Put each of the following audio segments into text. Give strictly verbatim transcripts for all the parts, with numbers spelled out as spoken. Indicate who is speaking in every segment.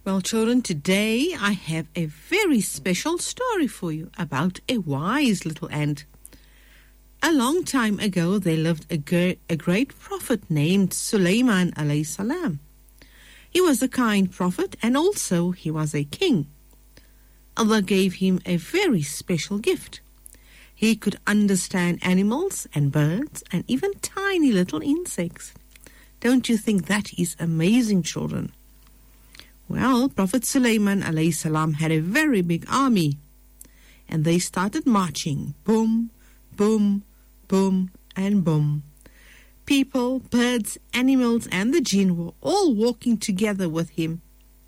Speaker 1: Well, children, today I have a very special story for you about a wise little ant. A long time ago, there lived a, ge- a great prophet named Sulaiman alayhi salam. He was a kind prophet and also he was a king. Allah gave him a very special gift. He could understand animals and birds and even tiny little insects. Don't you think that is amazing, children? Well, Prophet Sulaiman alayhi salam had a very big army, and they started marching. Boom, boom, boom, and boom. People, birds, animals, and the jinn were all walking together with him.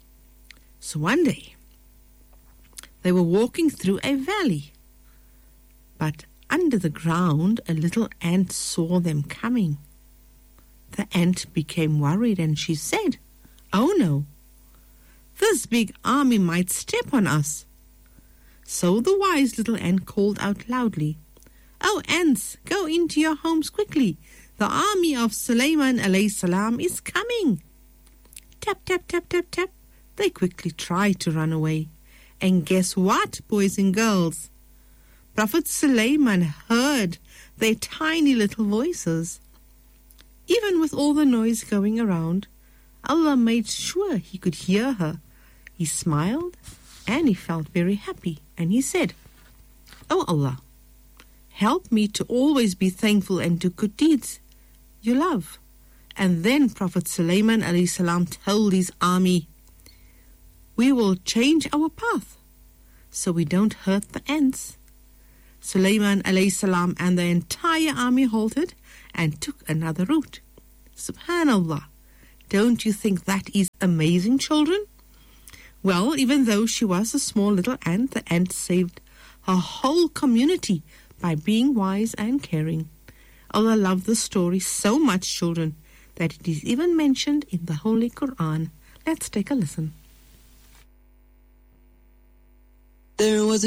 Speaker 1: So one day, they were walking through a valley, but under the ground, a little ant saw them coming. The ant became worried and she said, "Oh no, this big army might step on us." So the wise little ant called out loudly, "Oh, ants, go into your homes quickly. The army of Sulaiman alayhi salam is coming." Tap, tap, tap, tap, tap. They quickly tried to run away. And guess what, boys and girls? Prophet Sulaiman heard their tiny little voices. Even with all the noise going around, Allah made sure he could hear her. He smiled and he felt very happy, and he said, "Oh Allah, help me to always be thankful and do good deeds you love." And then Prophet Sulaiman alayhi salam told his army, "We will change our path so we don't hurt the ants." Sulaiman alayhi salam and the entire army halted and took another route. Subhanallah, don't you think that is amazing, children? Well, even though she was a small little ant, the ant saved her whole community by being wise and caring. Allah loved the story so much, children, that it is even mentioned in the Holy Quran. Let's take a listen.
Speaker 2: There was a